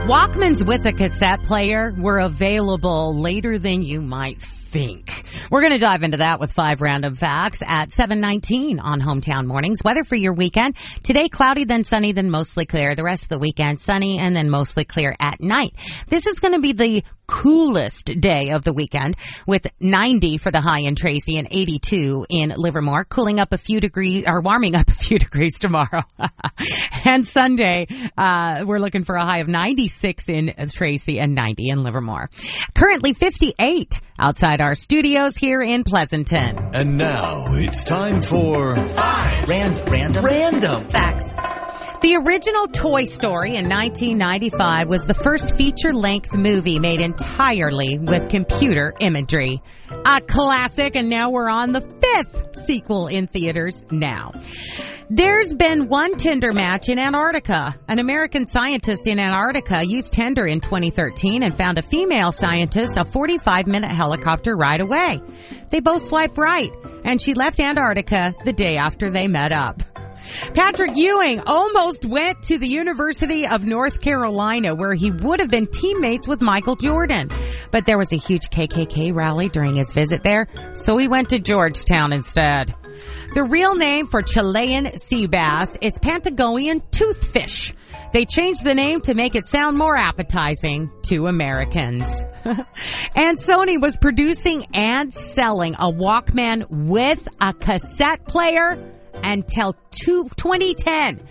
Walkmans with a cassette player were available later than you might think. We're going to dive into that with 5 random facts at 7:19 on Hometown Mornings. Weather for your weekend. Today, cloudy, then sunny, then mostly clear. The rest of the weekend, sunny, and then mostly clear at night. This is going to be the coolest day of the weekend with 90 for the high in Tracy and 82 in Livermore, cooling up a few degrees or warming up a few degrees tomorrow. And Sunday, we're looking for a high of 96 in Tracy and 90 in Livermore. Currently 58 outside our studios here in Pleasanton. And now it's time for 5 random facts. The original Toy Story in 1995 was the first feature-length movie made entirely with computer imagery. A classic, and now we're on the 5th sequel in theaters now. There's been one Tinder match in Antarctica. An American scientist in Antarctica used Tinder in 2013 and found a female scientist a 45-minute helicopter ride away. They both swiped right, and she left Antarctica the day after they met up. Patrick Ewing almost went to the University of North Carolina, where he would have been teammates with Michael Jordan. But there was a huge KKK rally during his visit there, so he went to Georgetown instead. The real name for Chilean sea bass is Patagonia toothfish. They changed the name to make it sound more appetizing to Americans. And Sony was producing and selling a Walkman with a cassette player until 2010.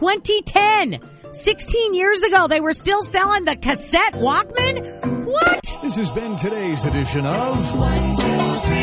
16 years ago, they were still selling the cassette Walkman? What? This has been today's edition of 1, 2, 3, 4,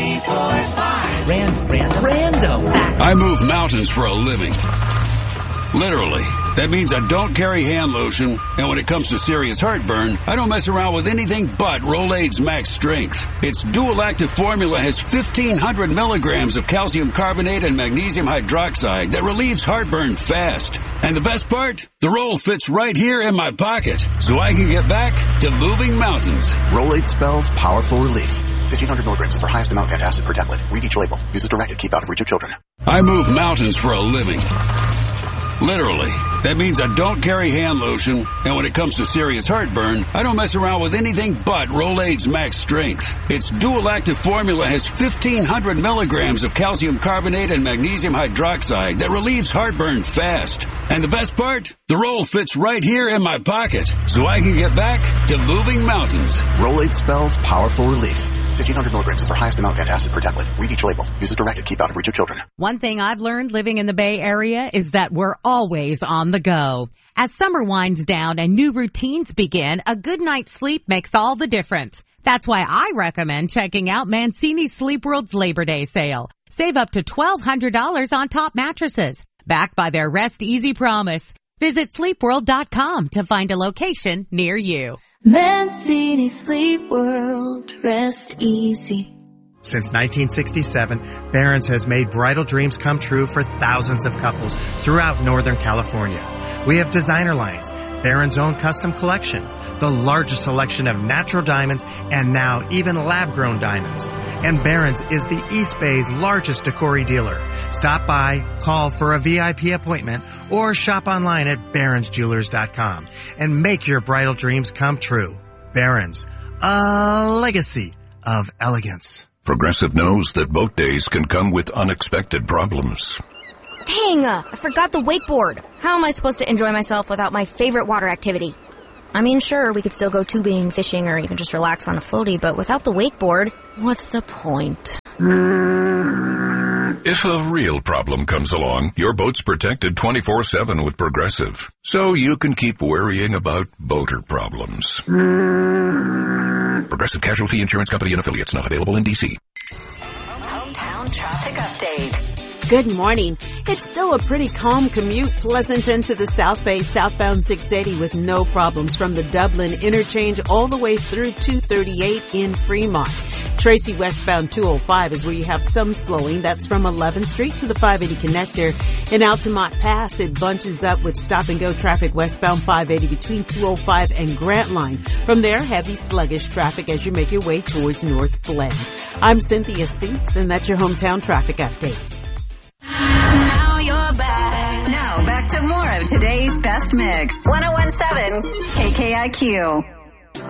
5 random. I move mountains for a living. Literally. That means I don't carry hand lotion, and when it comes to serious heartburn, I don't mess around with anything but Rolaids Max Strength. Its dual active formula has 1,500 milligrams of calcium carbonate and magnesium hydroxide that relieves heartburn fast. And the best part? The roll fits right here in my pocket, so I can get back to moving mountains. Rolaids spells powerful relief. 1,500 milligrams is our highest amount of antacid per tablet. Read each label. Use as directed. Keep out of reach of children. I move mountains for a living. Literally. That means I don't carry hand lotion, and when it comes to serious heartburn, I don't mess around with anything but Rolaids Max Strength. Its dual active formula has 1,500 milligrams of calcium carbonate and magnesium hydroxide that relieves heartburn fast. And the best part? The roll fits right here in my pocket, so I can get back to moving mountains. Rolaids spells powerful relief. 1,500 milligrams is our highest amount of antacid per tablet. Read each label. Use as directed. Keep out of reach of children. One thing I've learned living in the Bay Area is that we're always on the go. As summer winds down and new routines begin, a good night's sleep makes all the difference. That's why I recommend checking out Mancini Sleep World's Labor Day sale. Save up to $1,200 on top mattresses, backed by their Rest Easy promise. Visit sleepworld.com to find a location near you. Mancini Sleep World, rest easy. Since 1967, Barron's has made bridal dreams come true for thousands of couples throughout Northern California. We have designer lines, Barron's own custom collection, the largest selection of natural diamonds, and now even lab-grown diamonds. And Barron's is the East Bay's largest Decory dealer. Stop by, call for a VIP appointment, or shop online at barronsjewelers.com and make your bridal dreams come true. Barron's, a legacy of elegance. Progressive knows that boat days can come with unexpected problems. Dang, I forgot the wakeboard. How am I supposed to enjoy myself without my favorite water activity? I mean, sure, we could still go tubing, fishing, or even just relax on a floaty, but without the wakeboard, what's the point? If a real problem comes along, your boat's protected 24/7 with Progressive, so you can keep worrying about boater problems. Progressive Casualty Insurance Company and Affiliates, not available in D.C. Hometown traffic update. Good morning. It's still a pretty calm commute, Pleasanton to the South Bay, southbound 680 with no problems from the Dublin interchange all the way through 238 in Fremont. Tracy westbound 205 is where you have some slowing. That's from 11th Street to the 580 connector. In Altamont Pass, it bunches up with stop-and-go traffic westbound 580 between 205 and Grant Line. From there, heavy sluggish traffic as you make your way towards North Glen. I'm Cynthia Seats, and that's your hometown traffic update. Now you're back. Now back to more of Today's best mix. 1017 KKIQ.